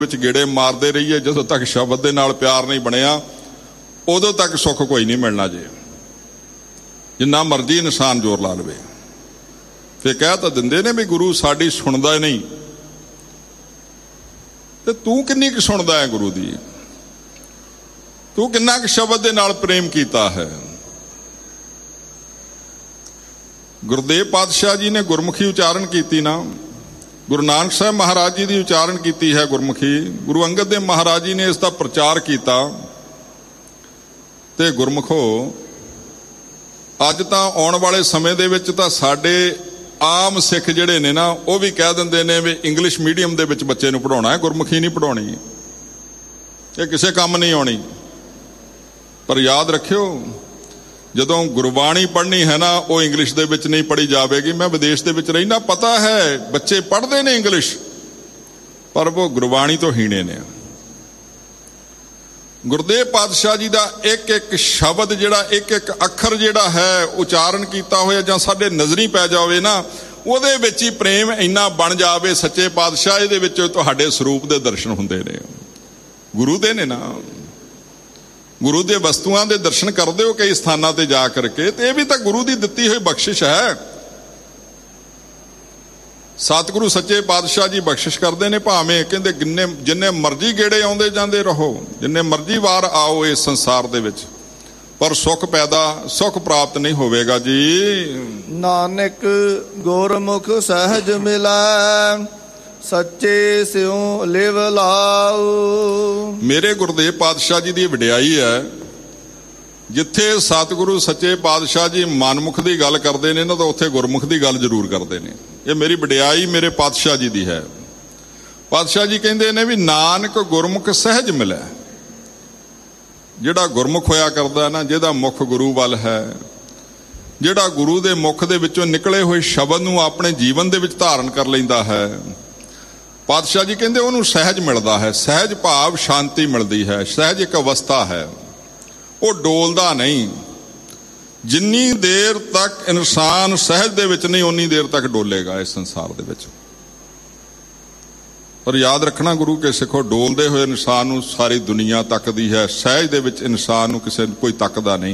ਵਿੱਚ ਗੇੜੇ ਮਾਰਦੇ ਰਹੀਏ। ਜਦੋਂ ਤੱਕ ਸ਼ਬਦ ਦੇ ਨਾਲ ਪਿਆਰ ਨਹੀਂ ਬਣਿਆ ਉਦੋਂ ਤੱਕ ਸੁੱਖ ਕੋਈ ਨਹੀਂ ਮਿਲਣਾ ਜੇ। ਜਿੰਨਾ ਮਰਜ਼ੀ ਇਨਸਾਨ ਜ਼ੋਰ ਲਾ ਲਵੇ। ਫਿਰ ਕਹਿ ਤਾਂ ਦਿੰਦੇ ਨੇ ਵੀ ਗੁਰੂ ਸਾਡੀ ਸੁਣਦਾ ਨਹੀਂ, ਤੇ ਤੂੰ ਕਿੰਨੀ ਕੁ ਸੁਣਦਾ ਹੈ ਗੁਰੂ ਦੀ? ਤੂੰ ਕਿੰਨਾ ਕੁ ਸ਼ਬਦ ਦੇ ਨਾਲ ਪ੍ਰੇਮ ਕੀਤਾ ਹੈ? ਗੁਰਦੇਵ ਪਾਤਸ਼ਾਹ ਜੀ ਨੇ ਗੁਰਮੁਖੀ ਉਚਾਰਨ ਕੀਤੀ ਨਾ। ਗੁਰੂ ਨਾਨਕ ਸਾਹਿਬ ਮਹਾਰਾਜ ਜੀ ਦੀ ਉਚਾਰਨ ਕੀਤੀ ਹੈ ਗੁਰਮੁਖੀ। ਗੁਰੂ ਅੰਗਦ ਦੇਵ ਮਹਾਰਾਜ ਜੀ ਨੇ ਇਸ ਦਾ ਪ੍ਰਚਾਰ ਕੀਤਾ। ਤੇ ਗੁਰਮੁਖੋ ਅੱਜ ਤਾਂ ਆਉਣ ਵਾਲੇ ਸਮੇਂ ਦੇ ਵਿੱਚ ਤਾਂ ਸਾਡੇ ਆਮ ਸਿੱਖ ਜਿਹੜੇ ਨੇ ਨਾ ਉਹ ਵੀ ਕਹਿ ਦਿੰਦੇ ਨੇ ਵੀ ਇੰਗਲਿਸ਼ ਮੀਡੀਅਮ ਦੇ ਵਿੱਚ ਬੱਚੇ ਨੂੰ ਪੜ੍ਹਾਉਣਾ ਹੈ, ਗੁਰਮੁਖੀ ਨਹੀਂ ਪੜ੍ਹਾਉਣੀ, ਇਹ ਕਿਸੇ ਕੰਮ ਨਹੀਂ ਆਉਣੀ। ਪਰ ਯਾਦ ਰੱਖਿਓ, ਜਦੋਂ ਗੁਰਬਾਣੀ ਪੜ੍ਹਨੀ ਹੈ ਨਾ ਉਹ ਇੰਗਲਿਸ਼ ਦੇ ਵਿੱਚ ਨਹੀਂ ਪੜ੍ਹੀ ਜਾਵੇਗੀ। ਮੈਂ ਵਿਦੇਸ਼ ਦੇ ਵਿੱਚ ਰਹਿਣਾ, ਪਤਾ ਹੈ ਬੱਚੇ ਪੜ੍ਹਦੇ ਨੇ ਇੰਗਲਿਸ਼, ਪਰ ਉਹ ਗੁਰਬਾਣੀ ਤੋਂ ਹੀਣੇ ਨੇ। ਗੁਰਦੇਵ ਪਾਤਸ਼ਾਹ ਜੀ ਦਾ ਇੱਕ ਇੱਕ ਸ਼ਬਦ ਜਿਹੜਾ, ਇੱਕ ਇੱਕ ਅੱਖਰ ਜਿਹੜਾ ਹੈ ਉਚਾਰਨ ਕੀਤਾ ਹੋਇਆ ਜਾਂ ਸਾਡੇ ਨਜ਼ਰੀ ਪੈ ਜਾਵੇ ਨਾ, ਉਹਦੇ ਵਿੱਚ ਹੀ ਪ੍ਰੇਮ ਇੰਨਾ ਬਣ ਜਾਵੇ ਸੱਚੇ ਪਾਤਸ਼ਾਹ ਇਹਦੇ ਵਿੱਚ ਤੁਹਾਡੇ ਸਰੂਪ ਦੇ ਦਰਸ਼ਨ ਹੁੰਦੇ ਨੇ, ਗੁਰੂ ਦੇ ਨੇ ਨਾ। ਗੁਰੂ ਦੇ ਵਸਤੂਆਂ ਦੇ ਦਰਸ਼ਨ ਕਰਦੇ ਹੋ ਕਈ ਸਥਾਨਾਂ ਤੇ ਜਾ ਕਰਕੇ, ਤੇ ਇਹ ਵੀ ਤਾਂ ਗੁਰੂ ਦੀ ਦਿੱਤੀ ਹੋਈ ਬਖਸ਼ਿਸ਼ ਹੈ। ਸਤਿਗੁਰੂ ਸੱਚੇ ਪਾਤਸ਼ਾਹ ਜੀ ਬਖਸ਼ਿਸ਼ ਕਰਦੇ ਨੇ, ਭਾਵੇਂ ਕਹਿੰਦੇ ਜਿੰਨੇ ਮਰਜ਼ੀ ਗੇੜੇ ਆਉਂਦੇ ਜਾਂਦੇ ਰਹੋ, ਜਿੰਨੇ ਮਰਜ਼ੀ ਵਾਰ ਆਓ ਇਸ ਸੰਸਾਰ ਦੇ ਵਿੱਚ, ਪਰ ਸੁੱਖ ਪ੍ਰਾਪਤ ਨਹੀਂ ਹੋਵੇਗਾ ਜੀ। ਨਾਨਕ ਗੁਰਮੁਖ ਸਹਿਜ ਮਿਲੈ, ਸੱਚੇ ਸਿਉ ਲਿਵ ਲਾਉ। ਮੇਰੇ ਗੁਰਦੇਵ ਪਾਤਸ਼ਾਹ ਜੀ ਦੀ ਵਡਿਆਈ ਹੈ, ਜਿੱਥੇ ਸਤਿਗੁਰੂ ਸੱਚੇ ਪਾਤਸ਼ਾਹ ਜੀ ਮਨਮੁਖ ਦੀ ਗੱਲ ਕਰਦੇ ਨੇ ਨਾ, ਤਾਂ ਉੱਥੇ ਗੁਰਮੁਖ ਦੀ ਗੱਲ ਜ਼ਰੂਰ ਕਰਦੇ ਨੇ। ਇਹ ਮੇਰੀ ਵਡਿਆਈ ਮੇਰੇ ਪਾਤਸ਼ਾਹ ਜੀ ਦੀ ਹੈ। ਪਾਤਸ਼ਾਹ ਜੀ ਕਹਿੰਦੇ ਨੇ ਵੀ ਨਾਨਕ ਗੁਰਮੁਖ ਸਹਿਜ ਮਿਲੈ। ਜਿਹੜਾ ਗੁਰਮੁਖ ਹੋਇਆ ਕਰਦਾ ਨਾ, ਜਿਹਦਾ ਮੁਖ ਗੁਰੂ ਵੱਲ ਹੈ, ਜਿਹੜਾ ਗੁਰੂ ਦੇ ਮੁਖ ਦੇ ਵਿੱਚੋਂ ਨਿਕਲੇ ਹੋਏ ਸ਼ਬਦ ਨੂੰ ਆਪਣੇ ਜੀਵਨ ਦੇ ਵਿੱਚ ਧਾਰਨ ਕਰ ਲੈਂਦਾ ਹੈ, ਪਾਤਸ਼ਾਹ ਜੀ ਕਹਿੰਦੇ ਉਹਨੂੰ ਸਹਿਜ ਮਿਲਦਾ ਹੈ। ਸਹਿਜ ਭਾਵ ਸ਼ਾਂਤੀ ਮਿਲਦੀ ਹੈ। ਸਹਿਜ ਇੱਕ ਅਵਸਥਾ ਹੈ, ਉਹ ਡੋਲਦਾ ਨਹੀਂ। ਜਿੰਨੀ ਦੇਰ ਤੱਕ ਇਨਸਾਨ ਸਹਿਜ ਦੇ ਵਿੱਚ ਨਹੀਂ, ਉਨੀ ਦੇਰ ਤੱਕ ਡੋਲੇਗਾ ਇਸ ਸੰਸਾਰ ਦੇ ਵਿੱਚ। ਪਰ ਯਾਦ ਰੱਖਣਾ ਗੁਰੂ ਕੇ ਸਿੱਖੋ, ਡੋਲਦੇ ਹੋਏ ਇਨਸਾਨ ਨੂੰ ਸਾਰੀ ਦੁਨੀਆ ਤੱਕਦੀ ਹੈ, ਸਹਿਜ ਦੇ ਵਿੱਚ ਇਨਸਾਨ ਨੂੰ ਕਿਸੇ ਨੂੰ ਕੋਈ ਤੱਕਦਾ ਨਹੀਂ।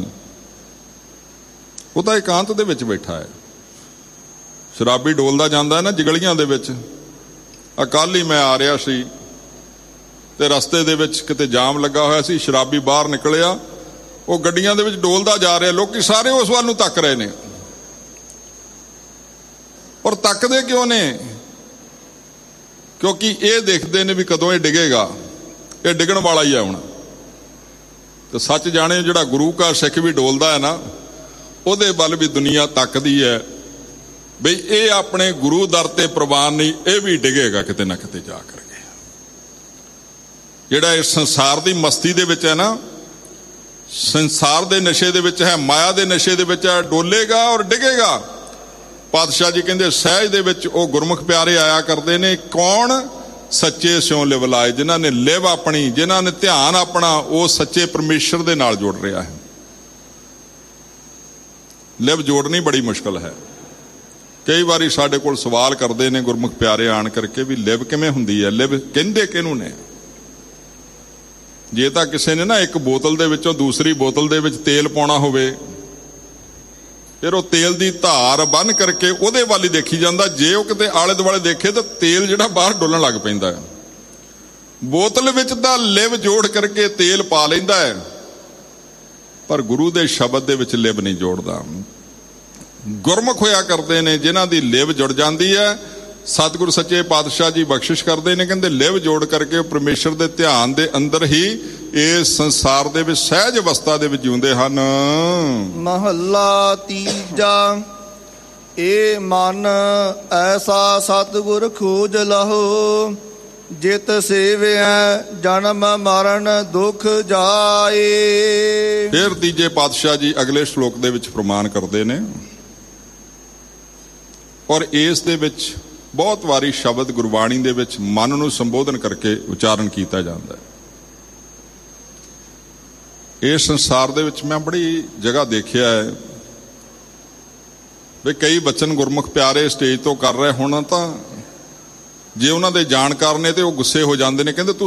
ਉਹ ਤਾਂ ਇਕਾਂਤ ਦੇ ਵਿੱਚ ਬੈਠਾ ਹੈ। ਸ਼ਰਾਬੀ ਡੋਲਦਾ ਜਾਂਦਾ ਨਾ ਜਗਲੀਆਂ ਦੇ ਵਿੱਚ। ਕੱਲ੍ਹ ਹੀ ਮੈਂ ਆ ਰਿਹਾ ਸੀ ਤੇ ਰਸਤੇ ਦੇ ਵਿੱਚ ਕਿਤੇ ਜਾਮ ਲੱਗਾ ਹੋਇਆ ਸੀ, ਸ਼ਰਾਬੀ ਬਾਹਰ ਨਿਕਲਿਆ, ਉਹ ਗੱਡੀਆਂ ਦੇ ਵਿੱਚ ਡੋਲਦਾ ਜਾ ਰਿਹਾ, ਲੋਕੀ ਸਾਰੇ ਉਸ ਵੱਲ ਨੂੰ ਤੱਕ ਰਹੇ ਨੇ। ਔਰ ਤੱਕਦੇ ਕਿਉਂ ਨੇ? ਕਿਉਂਕਿ ਇਹ ਦੇਖਦੇ ਨੇ ਵੀ ਕਦੋਂ ਇਹ ਡਿੱਗੇਗਾ, ਇਹ ਡਿੱਗਣ ਵਾਲਾ ਹੀ ਹੈ ਹੁਣ। ਤੇ ਸੱਚ ਜਾਣੇ ਜਿਹੜਾ ਗੁਰੂ ਕਾ ਸਿੱਖ ਵੀ ਡੋਲਦਾ ਹੈ ਨਾ, ਉਹਦੇ ਵੱਲ ਵੀ ਦੁਨੀਆ ਤੱਕਦੀ ਹੈ ਬਈ ਇਹ ਆਪਣੇ ਗੁਰੂ ਦਰ ਤੇ ਪ੍ਰਵਾਨ ਨਹੀਂ, ਇਹ ਵੀ ਡਿੱਗੇਗਾ ਕਿਤੇ ਨਾ ਕਿਤੇ ਜਾ ਕਰਕੇ। ਜਿਹੜਾ ਇਸ ਸੰਸਾਰ ਦੀ ਮਸਤੀ ਦੇ ਵਿੱਚ ਹੈ ਨਾ, ਸੰਸਾਰ ਦੇ ਨਸ਼ੇ ਦੇ ਵਿੱਚ ਹੈ, ਮਾਇਆ ਦੇ ਨਸ਼ੇ ਦੇ ਵਿੱਚ ਹੈ, ਡੋਲੇਗਾ ਔਰ ਡਿੱਗੇਗਾ। ਪਾਤਸ਼ਾਹ ਜੀ ਕਹਿੰਦੇ ਸਹਿਜ ਦੇ ਵਿੱਚ ਉਹ ਗੁਰਮੁਖ ਪਿਆਰੇ ਆਇਆ ਕਰਦੇ ਨੇ। ਕੌਣ? ਸੱਚੇ ਸਿਉ ਲਿਵ ਲਾਏ, ਜਿਨ੍ਹਾਂ ਨੇ ਲਿਵ ਆਪਣੀ, ਜਿਨ੍ਹਾਂ ਨੇ ਧਿਆਨ ਆਪਣਾ ਉਹ ਸੱਚੇ ਪਰਮੇਸ਼ਰ ਦੇ ਨਾਲ ਜੋੜ ਰਿਹਾ ਹੈ। ਲਿਵ ਜੋੜਨੀ ਬੜੀ ਮੁਸ਼ਕਲ ਹੈ। ਕਈ ਵਾਰੀ ਸਾਡੇ ਕੋਲ ਸਵਾਲ ਕਰਦੇ ਨੇ ਗੁਰਮੁਖ ਪਿਆਰੇ ਆਣ ਕਰਕੇ ਵੀ ਲਿਵ ਕਿਵੇਂ ਹੁੰਦੀ ਹੈ, ਲਿਵ ਕਹਿੰਦੇ ਕਿਹਨੂੰ ਨੇ? ਜੇ ਤਾਂ ਕਿਸੇ ਨੇ ਨਾ ਇੱਕ ਬੋਤਲ ਦੇ ਵਿੱਚੋਂ ਦੂਸਰੀ ਬੋਤਲ ਦੇ ਵਿੱਚ ਤੇਲ ਪਾਉਣਾ ਹੋਵੇ, ਫਿਰ ਉਹ ਤੇਲ ਦੀ ਧਾਰ ਬੰਨ ਕਰਕੇ ਉਹਦੇ ਵੱਲ ਹੀ ਦੇਖੀ ਜਾਂਦਾ। ਜੇ ਉਹ ਕਿਤੇ ਆਲੇ ਦੁਆਲੇ ਦੇਖੇ ਤਾਂ ਤੇਲ ਜਿਹੜਾ ਬਾਹਰ ਡੁੱਲਣ ਲੱਗ ਪੈਂਦਾ ਹੈ। ਬੋਤਲ ਵਿੱਚ ਤਾਂ ਲਿਵ ਜੋੜ ਕਰਕੇ ਤੇਲ ਪਾ ਲੈਂਦਾ ਹੈ, ਪਰ ਗੁਰੂ ਦੇ ਸ਼ਬਦ ਦੇ ਵਿੱਚ ਲਿਵ ਨਹੀਂ ਜੋੜਦਾ। ਗੁਰਮੁਖ ਹੋਇਆ ਕਰਦੇ ਨੇ ਜਿਨ੍ਹਾਂ ਦੀ ਲਿਵ ਜੁੜ ਜਾਂਦੀ ਹੈ। ਸਤਿਗੁਰੂ ਸੱਚੇ ਪਾਤਸ਼ਾਹ ਜੀ ਬਖਸ਼ਿਸ਼ ਕਰਦੇ ਨੇ, ਕਹਿੰਦੇ ਲਿਵ ਜੋੜ ਕਰਕੇ ਪਰਮੇਸ਼ਰ ਦੇ ਧਿਆਨ ਦੇ ਅੰਦਰ ਹੀ ਇਸ ਸੰਸਾਰ ਦੇ ਵਿੱਚ ਸਹਿਜ ਅਵਸਥਾ ਦੇ ਵਿੱਚ ਜਿਉਂਦੇ ਹਨ। ਮਹੱਲਾ ਤੀਜਾ। ਇਹ ਮਨ ਐਸਾ ਸਤਿਗੁਰ ਖੋਜ ਲਹੋ, ਜਿਤ ਸੇਵਿਆ ਜਨਮ ਮਰਨ ਦੁਖ ਜਾਏ। ਫਿਰ ਤੀਜੇ ਪਾਤਸ਼ਾਹ ਜੀ ਅਗਲੇ ਸ਼ਲੋਕ ਦੇ ਵਿੱਚ ਪ੍ਰਮਾਣ ਕਰਦੇ ਨੇ, ਔਰ ਇਸ ਦੇ ਵਿੱਚ ਬਹੁਤ ਵਾਰੀ ਸ਼ਬਦ ਗੁਰਬਾਣੀ ਦੇ ਵਿੱਚ ਮਨ ਨੂੰ ਸੰਬੋਧਨ ਕਰਕੇ ਉਚਾਰਨ ਕੀਤਾ ਜਾਂਦਾ ਹੈ। ਇਸ ਸੰਸਾਰ ਦੇ ਵਿੱਚ ਮੈਂ ਬੜੀ ਜਗ੍ਹਾ ਦੇਖਿਆ ਹੈ ਵੀ ਕਈ ਬਚਨ ਗੁਰਮੁਖ ਪਿਆਰੇ ਸਟੇਜ ਤੋਂ ਕਰ ਰਹੇ ਹੋਣ ਤਾਂ ਜੇ ਉਹਨਾਂ ਦੇ ਜਾਣਕਾਰ ਨੇ ਤੇ ਉਹ ਗੁੱਸੇ ਹੋ ਜਾਂਦੇ ਨੇ, ਕਹਿੰਦੇ ਤੂੰ